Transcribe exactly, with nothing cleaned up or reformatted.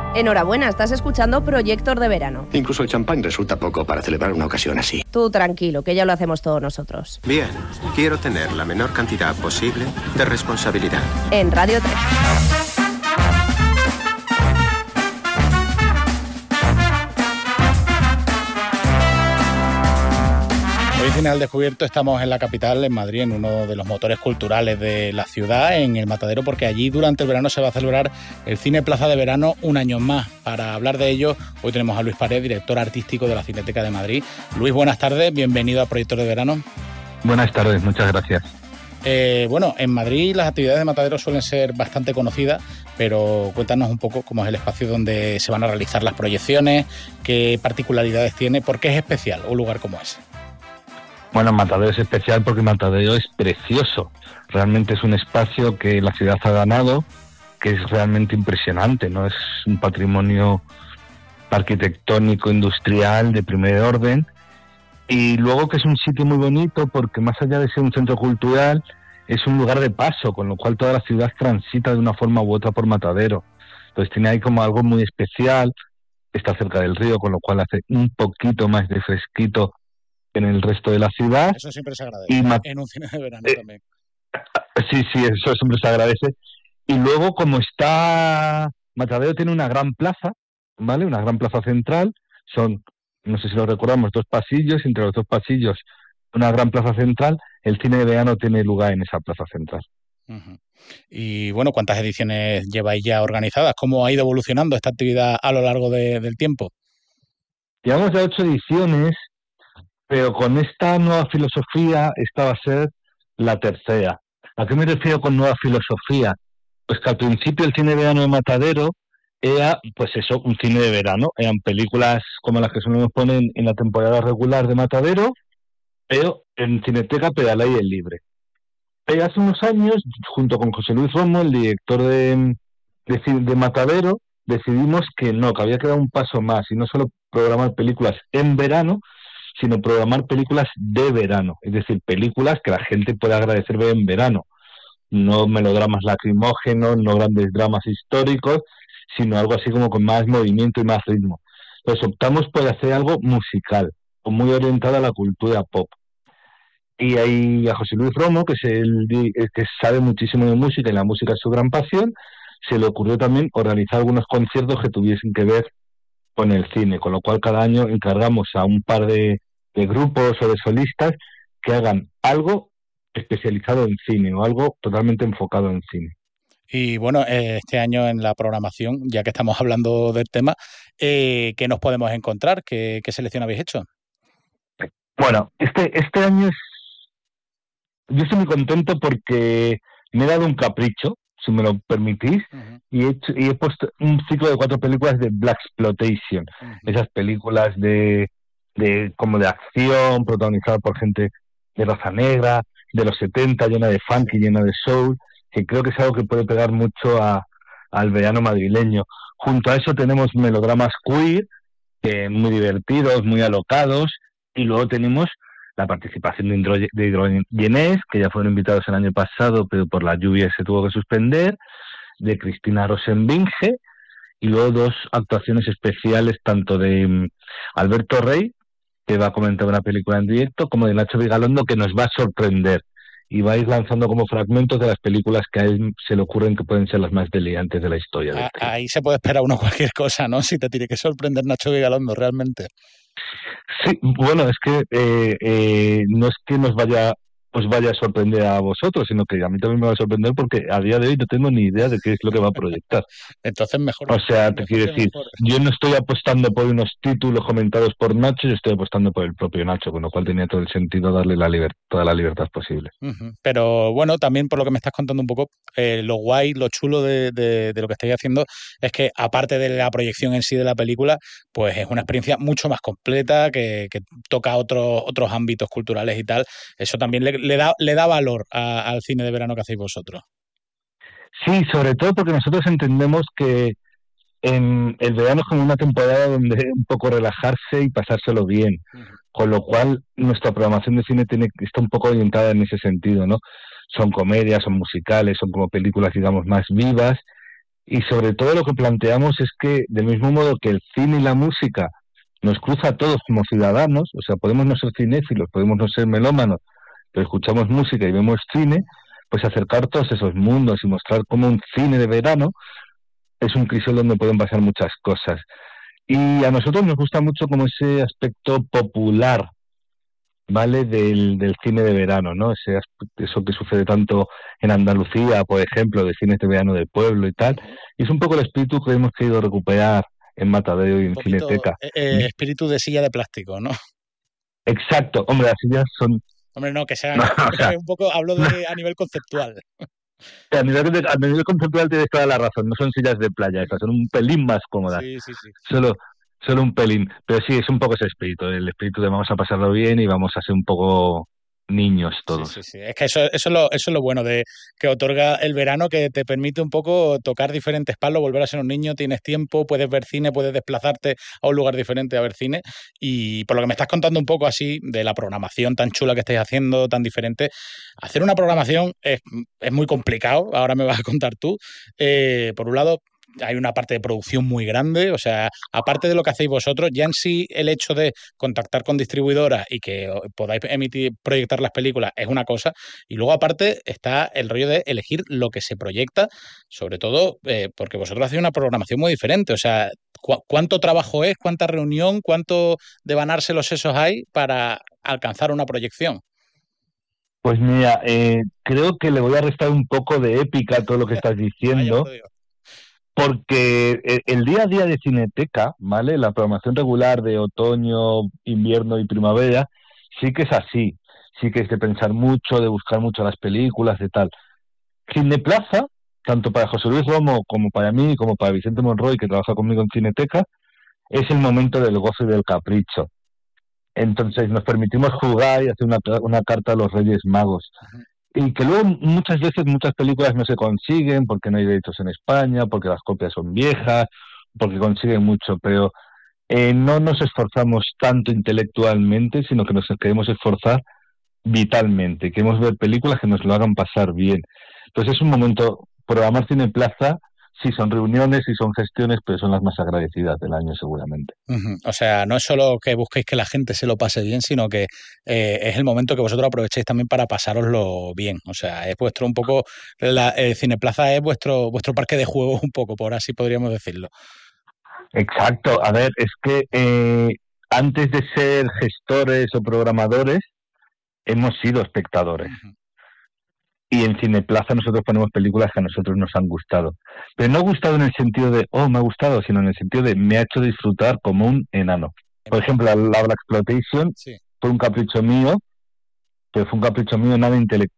Enhorabuena, estás escuchando Proyector de Verano. Incluso el champán resulta poco para celebrar una ocasión así. Tú tranquilo, que ya lo hacemos todos nosotros. Bien, quiero tener la menor cantidad posible de responsabilidad. En Radio tres. Hoy Cine al Descubierto estamos en la capital, en Madrid, en uno de los motores culturales de la ciudad, en el Matadero, porque allí durante el verano se va a celebrar el Cine Plaza de Verano un año más. Para hablar de ello, hoy tenemos a Luis Pared, director artístico de la Cineteca de Madrid. Luis, buenas tardes, bienvenido a Proyector de Verano. Buenas tardes, muchas gracias. Eh, bueno, en Madrid las actividades de Matadero suelen ser bastante conocidas, pero cuéntanos un poco cómo es el espacio donde se van a realizar las proyecciones, qué particularidades tiene, por qué es especial un lugar como ese. Bueno, Matadero es especial porque Matadero es precioso. Realmente es un espacio que la ciudad ha ganado, que es realmente impresionante, ¿no? Es un patrimonio arquitectónico, industrial, de primer orden. Y luego que es un sitio muy bonito porque más allá de ser un centro cultural, es un lugar de paso, con lo cual toda la ciudad transita de una forma u otra por Matadero. Entonces tiene ahí como algo muy especial, está cerca del río, con lo cual hace un poquito más de fresquito en el resto de la ciudad. Eso siempre se agradece, y ma- en un cine de verano eh, también. Sí, sí, eso siempre se agradece. Y luego, como está... Matadero tiene una gran plaza, ¿vale? Una gran plaza central. Son, no sé si lo recordamos, dos pasillos. Entre los dos pasillos, una gran plaza central. El cine de verano tiene lugar en esa plaza central. Uh-huh. Y bueno, ¿cuántas ediciones lleváis ya organizadas? ¿Cómo ha ido evolucionando esta actividad a lo largo de, del tiempo? Llevamos ya ocho ediciones, pero con esta nueva filosofía, esta va a ser la tercera. ¿A qué me refiero con nueva filosofía? Pues que al principio el cine de verano de Matadero era, pues eso, un cine de verano. Eran películas como las que solemos poner en la temporada regular de Matadero, pero en Cineteca pedal aire libre. Pero hace unos años, junto con José Luis Romo, el director de, de, de Matadero, decidimos que no, que había que dar un paso más y no solo programar películas en verano, sino programar películas de verano, es decir, películas que la gente pueda agradecer ver en verano, no melodramas lacrimógenos, no grandes dramas históricos, sino algo así como con más movimiento y más ritmo. Entonces optamos por hacer algo musical, o muy orientado a la cultura pop. Y ahí a José Luis Romo, que es el, el que sabe muchísimo de música y la música es su gran pasión, se le ocurrió también organizar algunos conciertos que tuviesen que ver con el cine, con lo cual cada año encargamos a un par de de grupos o de solistas que hagan algo especializado en cine o algo totalmente enfocado en cine. Y bueno, eh, este año en la programación, ya que estamos hablando del tema, eh, ¿qué nos podemos encontrar? ¿Qué, qué selección habéis hecho? Bueno, este, este año es... Yo estoy muy contento porque me he dado un capricho, si me lo permitís, uh-huh. y, he hecho, y he puesto un ciclo de cuatro películas de Blaxploitation, uh-huh. esas películas de... de como de acción, protagonizada por gente de raza negra, de los setenta, llena de funk y llena de soul, que creo que es algo que puede pegar mucho a, al verano madrileño. Junto a eso tenemos melodramas queer, que muy divertidos, muy alocados, y luego tenemos la participación de, Hidro, de Hidrogenés, que ya fueron invitados el año pasado, pero por la lluvia se tuvo que suspender, de Cristina Rosenbinge, y luego dos actuaciones especiales, tanto de um, Alberto Rey, que va a comentar una película en directo, como de Nacho Vigalondo, que nos va a sorprender y va a ir lanzando como fragmentos de las películas que a él se le ocurren que pueden ser las más delirantes de la historia. Ah, ahí se puede esperar uno cualquier cosa, ¿no? Si te tiene que sorprender Nacho Vigalondo, realmente. Sí, bueno, es que eh, eh, no es que nos vaya os vaya a sorprender a vosotros, sino que a mí también me va a sorprender porque a día de hoy no tengo ni idea de qué es lo que va a proyectar. Entonces mejor. O sea, te quiero decir, mejor. Yo no estoy apostando por unos títulos comentados por Nacho, yo estoy apostando por el propio Nacho, con lo cual tenía todo el sentido darle la liber- toda la libertad posible. Uh-huh. Pero bueno, también por lo que me estás contando un poco, eh, lo guay, lo chulo de, de, de lo que estáis haciendo es que aparte de la proyección en sí de la película, pues es una experiencia mucho más completa, que, que toca otros otros ámbitos culturales y tal. Eso también le, le da le da valor a, al cine de verano que hacéis vosotros. Sí, sobre todo porque nosotros entendemos que en el verano es como una temporada donde un poco relajarse y pasárselo bien, uh-huh. Con lo cual nuestra programación de cine tiene está un poco orientada en ese sentido, ¿no? Son comedias, son musicales, son como películas, digamos, más vivas, Y sobre todo lo que planteamos es que, del mismo modo que el cine y la música nos cruza a todos como ciudadanos, o sea, podemos no ser cinéfilos, podemos no ser melómanos, pero escuchamos música y vemos cine, pues acercar todos esos mundos y mostrar cómo un cine de verano es un crisol donde pueden pasar muchas cosas. Y a nosotros nos gusta mucho como ese aspecto popular, ¿vale? Del, del cine de verano, ¿no? Ese, aspe- eso que sucede tanto en Andalucía, por ejemplo, de cines de verano de pueblo y tal. Y es un poco el espíritu que hemos querido recuperar en Matadero y Un en poquito Cineteca. eh, eh, espíritu de silla de plástico, ¿no? Exacto, hombre, las sillas son... Hombre, no, que sean No, o sea, un poco, hablo de a nivel conceptual. a nivel, de- a nivel conceptual tienes toda la razón, no son sillas de playa, estas son un pelín más cómodas, Sí, sí, sí. solo, solo un pelín. Pero sí, es un poco ese espíritu, el espíritu de vamos a pasarlo bien y vamos a ser un poco niños Sí, todos. sí, sí. Es que eso, eso, es lo, eso es lo bueno de que otorga el verano, que te permite un poco tocar diferentes palos, volver a ser un niño, tienes tiempo, puedes ver cine, puedes desplazarte a un lugar diferente a ver cine. Y por lo que me estás contando un poco así de la programación tan chula que estáis haciendo, tan diferente, hacer una programación es, es muy complicado, ahora me vas a contar tú. Eh, por un lado, hay una parte de producción muy grande, o sea, aparte de lo que hacéis vosotros, ya en sí el hecho de contactar con distribuidoras y que podáis emitir, proyectar las películas es una cosa, y luego aparte está el rollo de elegir lo que se proyecta, sobre todo eh, porque vosotros hacéis una programación muy diferente, o sea, cu ¿cuánto trabajo es, cuánta reunión, cuánto devanarse los sesos hay para alcanzar una proyección? Pues mira, eh, creo que le voy a restar un poco de épica a todo lo que estás Vaya diciendo, por Dios. porque el, el día a día de Cineteca, ¿vale? La programación regular de otoño, invierno y primavera, sí que es así. Sí que es de pensar mucho, de buscar mucho las películas, de tal. Cineplaza, tanto para José Luis Romo como para mí, como para Vicente Monroy, que trabaja conmigo en Cineteca, es el momento del gozo y del capricho. Entonces nos permitimos jugar y hacer una, una carta a los Reyes Magos. Ujú. Y que luego muchas veces muchas películas no se consiguen porque no hay derechos en España, porque las copias son viejas, porque consiguen mucho, pero eh, no nos esforzamos tanto intelectualmente, sino que nos queremos esforzar vitalmente. Queremos ver películas que nos lo hagan pasar bien. Entonces es un momento, programar Cine en Plaza, sí son reuniones, sí son gestiones, pero son las más agradecidas del año seguramente. Ujú. O sea, no es solo que busquéis que la gente se lo pase bien, sino que eh, es el momento que vosotros aprovechéis también para pasároslo bien. O sea, es vuestro un poco, la eh, Cineplaza es vuestro, vuestro parque de juegos un poco, por así podríamos decirlo. Exacto, a ver, es que eh, antes de ser gestores o programadores, hemos sido espectadores. Ujú. Y en Cineplaza nosotros ponemos películas que a nosotros nos han gustado. Pero no gustado en el sentido de, oh, me ha gustado, sino en el sentido de, me ha hecho disfrutar como un enano. Por ejemplo, la, la Black Exploitation Sí. fue un capricho mío, pero fue un capricho mío nada intelectual.